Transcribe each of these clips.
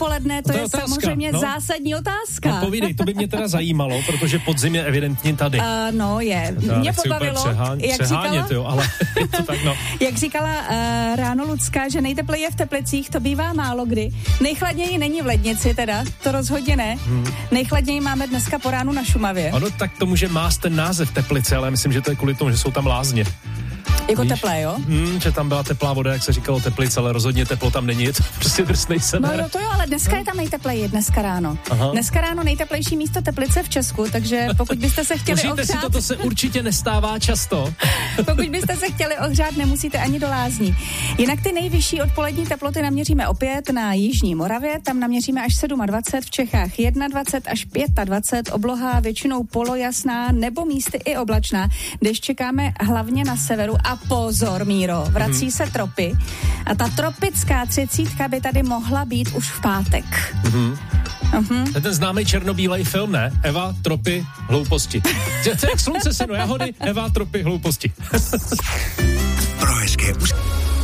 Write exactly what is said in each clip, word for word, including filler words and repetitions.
odpoledne, to, to je, je samozřejmě no. zásadní otázka. No povídej, to by mě teda zajímalo, protože podzim je evidentně tady. Uh, no je, já mě pobavilo, přehán, jak přehánět, říkala, jo, ale je to tak, no. jak říkala uh, ráno Lucka, že nejtepleji je v Teplicích, to bývá málo kdy. Nejchladněji není v Lednici teda, to rozhodně ne. Hmm. Nejchladněji máme dneska po ránu na Šumavě. Ano, tak to může mást ten název Teplice, ale myslím, že to je kvůli tomu, že jsou tam lázně. Jako Víš? Teplé, jo? Mm, že tam byla teplá voda, jak se říkalo Teplice, ale rozhodně teplo tam není, je to prostě drsnej sever. No, no to jo, ale dneska je tam nejtepleji, dneska ráno. Aha. Dneska ráno nejteplejší místo Teplice v Česku, takže pokud byste se chtěli Užijte ohřát... si to, to se určitě nestává často. Pokud byste se chtěli ohřát, nemusíte ani do lázní. Jinak ty nejvyšší odpolední teploty naměříme opět na jižní Moravě, tam naměříme až dvacet sedm, v Čechách dvacet jedna až dvacet pět, obloha většinou polojasná nebo místy i oblačná. Dešť čekáme hlavně na severu a pozor, Míro, vrací mm. se tropy a ta tropická třicítka by tady mohla být už v pátek. Mm. Uh-huh. To je ten známý černobílej film, ne? Eva, tropy, hlouposti. To je jak slunce, seno, jahody, Eva, tropy, hlouposti. Pro hezké už...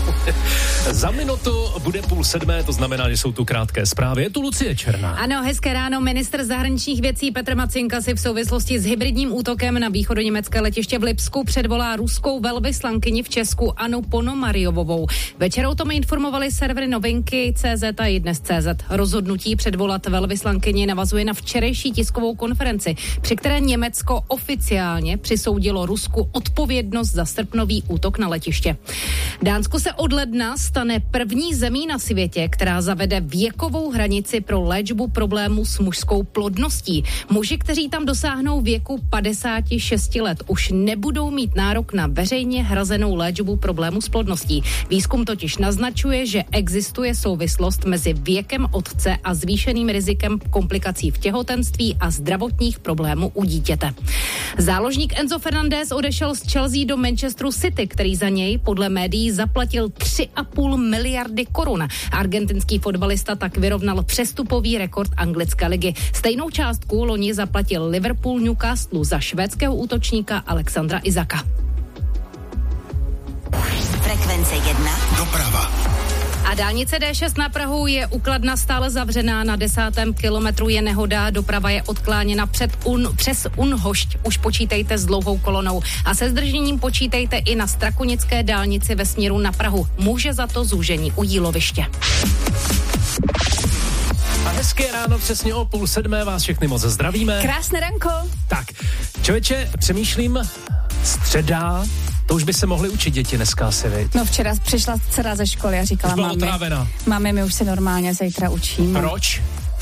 Za minutu bude půl sedmé, to znamená, že jsou tu krátké zprávy. Je tu Lucie Černá. Ano, hezké ráno. Ministr zahraničních věcí Petr Macinka si v souvislosti s hybridním útokem na východoněmecké letiště v Lipsku předvolá ruskou velvyslankyni v Česku Annu Ponomariovovou. Večer o tom informovali servery Novinky tečka cé zet a i dnes tečka cé zet. Rozhodnutí předvolat velvyslankyni navazuje na včerejší tiskovou konferenci, při které Německo oficiálně přisoudilo Rusku odpovědnost za srpnový útok na letiště. Dánsko se od ledna stane první zemí na světě, která zavede věkovou hranici pro léčbu problémů s mužskou plodností. Muži, kteří tam dosáhnou věku padesát šest let, už nebudou mít nárok na veřejně hrazenou léčbu problémů s plodností. Výzkum totiž naznačuje, že existuje souvislost mezi věkem otce a zvýšeným rizikem komplikací v těhotenství a zdravotních problémů u dítěte. Záložník Enzo Fernandez odešel z Chelsea do Manchesteru City, který za něj podle médií zaplatil tři a půl miliardy korun. Argentinský fotbalista tak vyrovnal přestupový rekord anglické ligy. Stejnou částku loni zaplatil Liverpool Newcastle za švédského útočníka Alexandra Isaka. Frekvence jedna. Doprava. A dálnice dé šest na Prahu je u Kladna stále zavřená, na desátém kilometru je nehoda, doprava je odkláněna před un, přes Unhošť. Už počítejte s dlouhou kolonou a se zdržením počítejte i na Strakonické dálnici ve směru na Prahu. Může za to zúžení u Jíloviště. A hezké ráno, přesně o půl sedmé vás všechny moc zdravíme. Krásné ranko. Tak, člověče, přemýšlím, středa, to už by se mohli učit děti dneska asi, viď? No včera přišla dcera ze školy a říkala, mami, mami, my už se normálně zítra učíme. Proč?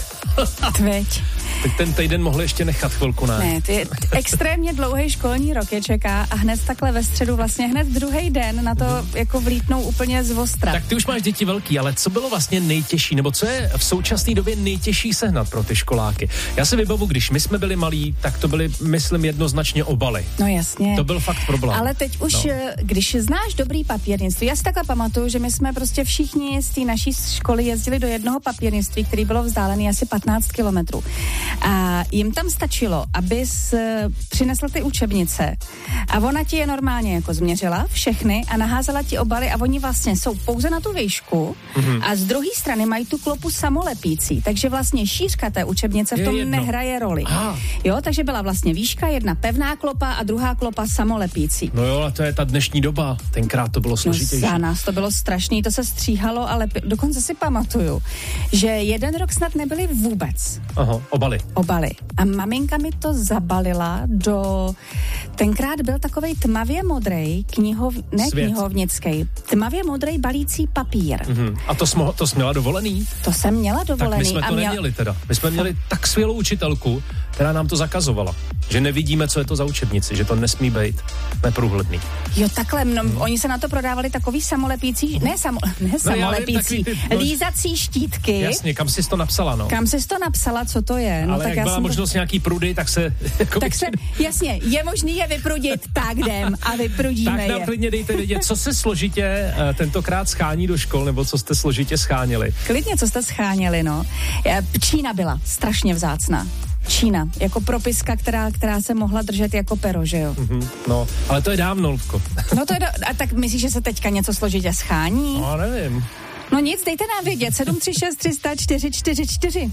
Tveď. Tak ten týden mohli ještě nechat chvilku, ne? Ne, ty extrémně dlouhý školní rok je čeká a hned takhle ve středu vlastně hned druhý den na to hmm. jako vlítnou úplně z ostra. Tak ty už máš děti velký, ale co bylo vlastně nejtěžší, nebo co je v současné době nejtěžší sehnat pro ty školáky? Já si vybavu, když my jsme byli malí, tak to byly, myslím, jednoznačně obaly. No jasně. To byl fakt problém. Ale teď už, no. Když znáš dobrý papírnictví, já si takhle pamatuju, že my jsme prostě všichni z té naší školy jezdili do jednoho papírnictví, který bylo vzdálený asi patnáct kilometrů. A jim tam stačilo, abys přinesl ty učebnice a ona ti je normálně jako změřila všechny a naházela ti obaly a oni vlastně jsou pouze na tu výšku mm-hmm. a z druhé strany mají tu klopu samolepící, takže vlastně šířka té učebnice v tom jedno. nehraje roli. Aha. Jo, takže byla vlastně výška, jedna pevná klopa a druhá klopa samolepící. No jo, a to je ta dnešní doba, tenkrát to bylo složitější. No za nás to bylo strašný, to se stříhalo, ale dokonce si pamatuju, že jeden rok snad nebyly vůbec. Aha, obaly. Obaly. A maminka mi to zabalila do... Tenkrát byl takovej tmavě modrej knihov... ne Svět. knihovnický, tmavě modrej balící papír. Mm-hmm. A to, smo, to jsi měla dovolený? To jsem měla dovolený. Tak my jsme to a měl... neměli teda. My jsme měli tak skvělou učitelku, která nám to zakazovala. Že nevidíme, co je to za učebnici, že to nesmí být neprůhledný. Jo, takhle, no, hmm. oni se na to prodávali takový samolepící, ne, samo, ne no, samolepící, ty, no, lízací štítky. Jasně, kam jsi to napsala, no. Kam jsi to napsala, co to je? No, ale tak jak já byla možnost to... nějaký prudy, tak se... Jako tak se, jasně, je možný je vyprudit, tak jdem a vyprudíme tak nám je. klidně dejte vědět, co se složitě uh, tentokrát schání do škol, nebo co jste složitě scháněli. Klidně, co jste scháněli, no. Čína byla strašně vzácná. Čína, jako propiska, která, která se mohla držet jako pero, že jo? Mm-hmm, no, ale to je dávno, Lvko. No to je, do, a tak myslíš, že se teďka něco složitě schání? No, nevím. No nic, dejte nám vědět. sedm tři šest tři sta čtyři čtyři čtyři.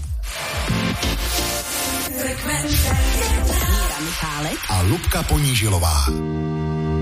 A Lubka Ponížilová.